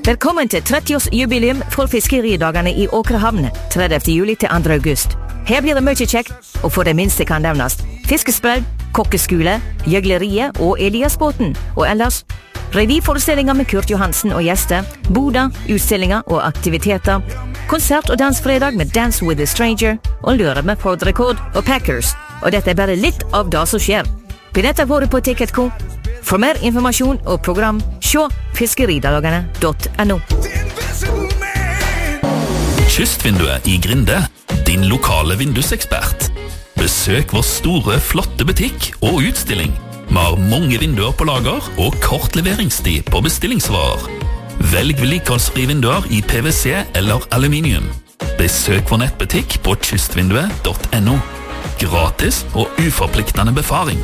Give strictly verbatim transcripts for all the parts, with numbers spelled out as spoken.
Velkommen til tretti-årsjubileum for fiskeridagene i Åkerhavn, tredivte juli til andre august. Her blir det mye kjekt, og for det minste kan nevnes fiskesprell, kokkeskole, gjøgleriet og Eliasbåten, og ellers revyforestillinger med Kurt Johansen og gjester, boda, utstillinger og aktiviteter, konsert og dansfredag med Dance with a Stranger, og lørdag med Ford Record og Packers. Og dette er bare litt av det som skjer. Billetter våre på Ticket dot com. For mer informasjon og program, se fiskeridagene punktum no. Kystvinduet i Grinde, din lokale vindusekspert. Besøk vår store, flotte butikk og utstilling. Vi har mange vinduer på lager og kort leveringstid på bestillingsvarer. Velg vedlikeholdsfrie vinduer i P V C eller aluminium. Besøk vår nettbutikk på kystvinduet punktum no. Gratis og uforpliktende befaring.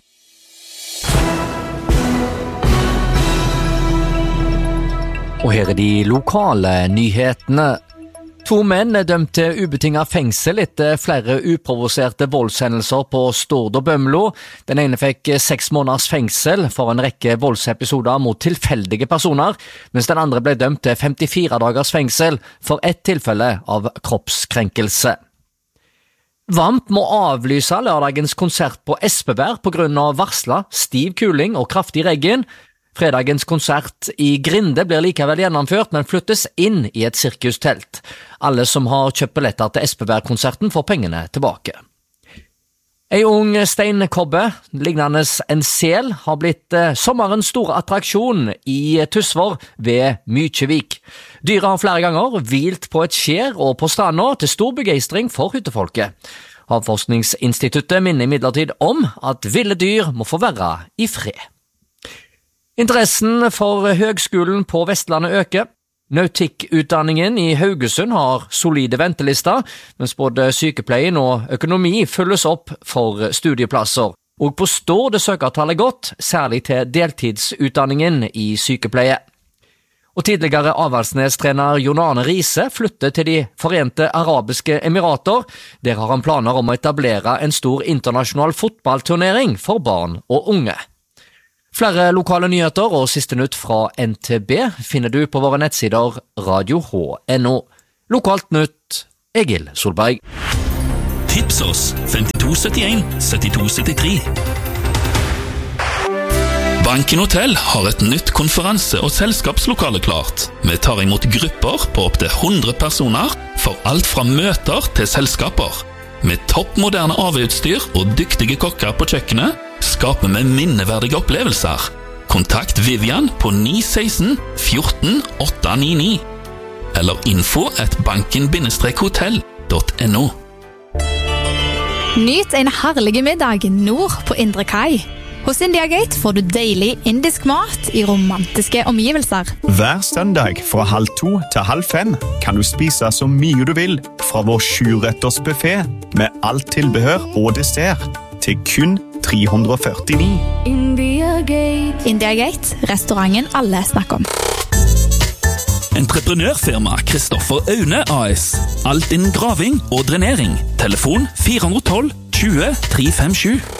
Og her er de lokale nyhetene. To menn er dømt til ubetinget fengsel etter flere uprovoserte voldshendelser på Stord og Bømlo. Den ene fikk seks måneders fengsel for en rekke voldsepisoder mot tilfeldige personer, mens den andre ble dømt til femtifire dagers fengsel for ett tilfelle av kroppskrenkelse. Vamp må avlyse lørdagens konsert på Espebær på grunn av varslet stiv kuling og kraftig regn. Fredagens konsert i Grinde blir likevel gjennomført, men flyttes inn i et sirkustelt. Alle som har kjøpt billetter til Espebær-konserten får pengene tilbake. En ung steinkobbe, lignende en sel, har blitt eh, sommerens store attraksjon i Tysvær ved Mykjevik. Dyret har flere ganger hvilt på et skjer og på stranda til stor begeistring for hyttefolket. Havforskningsinstituttet minner imidlertid om at ville dyr må få være i fred. Interessen for høgskolen på Vestlandet øker. Nautikkutdanningen i Haugesund har solide ventelister, mens både sykepleien og økonomi fylles opp for studieplasser. Og på Stord er søkertallet godt, særlig til deltidsutdanningen i sykepleie. Og tidligere Avaldsnes-trener Jon Arne Riise flytter til de Forente Arabiske Emirater. Der har han planer om å etablere en stor internasjonal fotballturnering for barn og unge. Flere lokale nyheter og siste nytt fra N T B finner du på våre nettsider radio h punktum no. Lokalt nytt, Egil Solberg. Tips oss femtito syttien syttito syttitre. Banken Hotel har et nytt konferanse- og selskapslokale klart. Vi tar imot grupper på opp til hundre personer for alt fra møter til selskaper. Med toppmoderne A V-utstyr og dyktige kokker på kjøkkenet skaper vi minneverdige opplevelser. Kontakt Vivian på ni ett seks fjorten åtte ni ni eller info at banken hotell punktum no. Nyt en herlig middag nord på Indre Kai. Hos India Gate får du deilig indisk mat i romantiske omgivelser. Hver søndag fra halv to til halv fem kan du spise så mye du vil fra vår sjuretters buffet med alt tilbehør og dessert til kun tre hundre førtini. India Gate. India Gate, restauranten alle snakker om. Entreprenørfirma Kristoffer Aune A S. Alt innen graving og drenering. Telefon fire ett to tjue tre fem sju.